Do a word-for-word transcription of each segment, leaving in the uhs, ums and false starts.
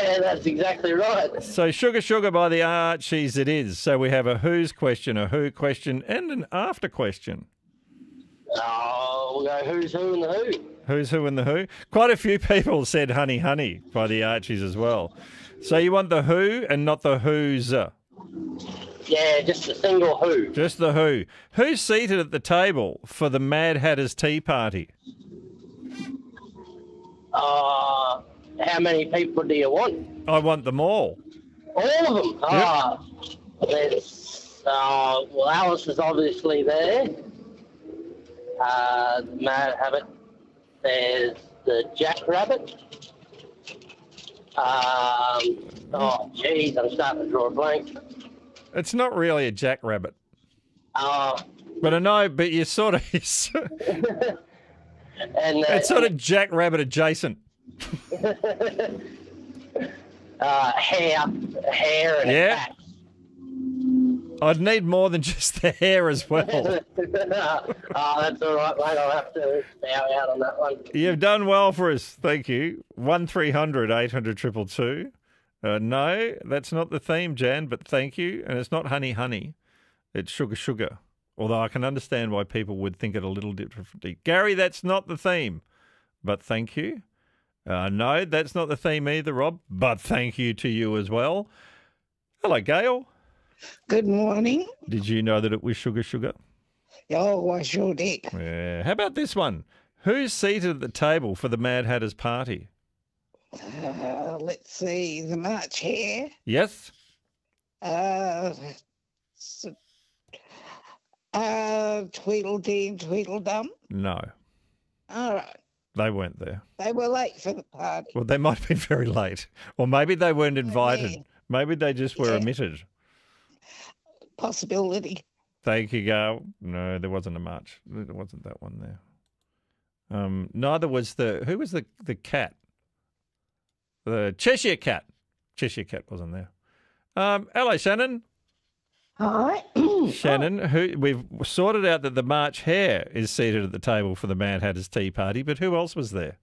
Yeah, that's exactly right. So Sugar Sugar by the Archies it is. So we have a who's question, a who question, and an after question. Oh, we'll go who's who and the who. Who's who and the who? Quite a few people said Honey Honey by the Archies as well. So you want the who and not the who's. Yeah, just a single who. Just the who. Who's seated at the table for the Mad Hatter's Tea Party? Uh, how many people do you want? I want them all. All of them? Ah, there's, uh, well, Alice is obviously there. Uh, the Mad Habit. There's the Jackrabbit. Um, oh, geez, I'm starting to draw a blank. It's not really a jackrabbit. Uh, But I know, but you sort of... It's, and, uh, it's sort of jackrabbit adjacent. uh, hair, hair and Yeah. a cat. I'd need more than just the hair as well. Oh, that's all right, mate. I'll have to bow out on that one. You've done well for us. Thank you. one three hundred eight hundred two two two. Uh, no, that's not the theme, Jan, but thank you. And it's not Honey Honey. It's Sugar Sugar. Although I can understand why people would think it a little differently. Gary, that's not the theme, but thank you. Uh, no, that's not the theme either, Rob, but thank you to you as well. Hello, Gail. Good morning. Did you know that it was Sugar Sugar? Oh, I sure did. Yeah. How about this one? Who's seated at the table for the Mad Hatter's party? Uh, let's see, the March Hare. Yes? Uh, s- uh, Tweedledee and Tweedledum. No, All right. they weren't there. They were late for the party. Well, they might have been very late. Or maybe they weren't invited. Yeah. Maybe they just were Yeah. omitted. Possibility. Thank you, Gail. No, there wasn't a march. There wasn't that one there. Um, neither was the... Who was the, the cat? The Cheshire Cat. Cheshire Cat wasn't there. Um, hello, Shannon. Hi. Shannon, who we've sorted out that the March Hare is seated at the table for the Mad Hatter's Tea Party, but who else was there?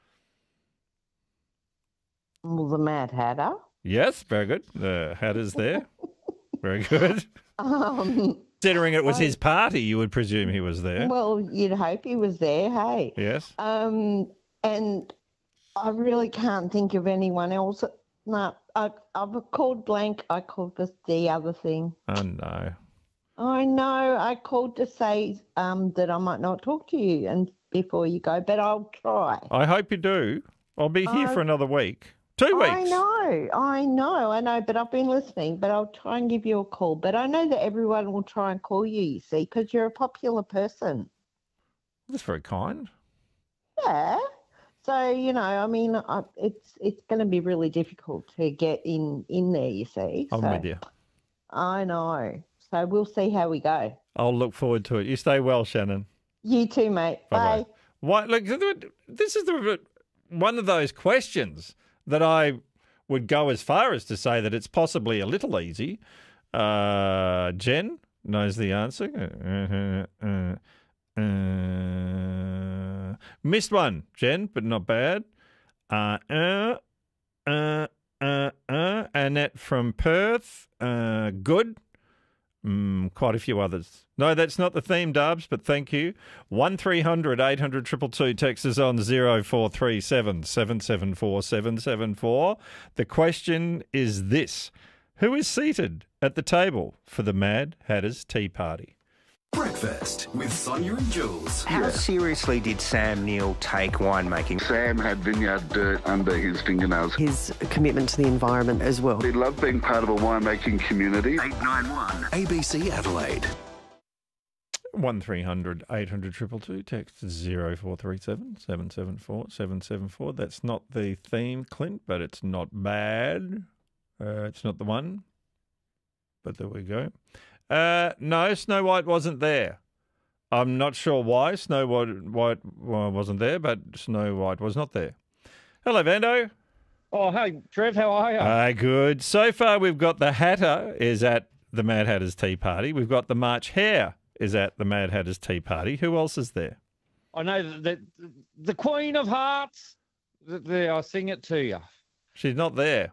Well, the Mad Hatter. Yes, very good. The Hatter's there. Very good. Um, Considering it was his party, you would presume he was there. well, you'd hope he was there, hey. Yes. Um, and I really can't think of anyone else. No, I, I've called blank. I called this the other thing. Oh, no. I know. I called to say um, that I might not talk to you and before you go, but I'll try. I hope you do. I'll be here I- for another week. Two weeks. I know, I know, I know, but I've been listening, but I'll try and give you a call. But I know that everyone will try and call you, you see, because you're a popular person. That's very kind. Yeah. So, you know, I mean, I, it's it's going to be really difficult to get in, in there, you see. I'm so, with you. I know. So we'll see how we go. I'll look forward to it. You stay well, Shannon. You too, mate. Bye-bye. Bye. Why, look, this is the, one of those questions that I would go as far as to say that it's possibly a little easy. Uh, Jen knows the answer. Uh, uh, uh, missed one, Jen, but not bad. Uh, uh, uh, uh, uh, Annette from Perth. Uh, good. Mm, quite a few others. No, that's not the theme, Dubs, but thank you. one three hundred eight hundred two two two. Text us on zero four three seven seven seven four seven seven four. The question is this. Who is seated at the table for the Mad Hatter's Tea Party? Breakfast with Sonia and Jules. How seriously did Sam Neill take winemaking? Sam had vineyard dirt under his fingernails. His commitment to the environment as well. He loved being part of a winemaking community. eight nine one A B C Adelaide. one three hundred eight hundred two two two. Text zero four three seven seven seven four seven seven four. That's not the theme, Clint, but it's not bad. Uh, it's not the one, but there we go. Uh, no, Snow White wasn't there. I'm not sure why Snow White, White well, wasn't there, but Snow White was not there. Hello, Vando. Oh, hey, Trev, how are you? Hi, good. So far, we've got the Hatter is at the Mad Hatter's Tea Party. We've got the March Hare is at the Mad Hatter's Tea Party. Who else is there? I know that the, the Queen of Hearts, th- there, I'll sing it to you. She's not there.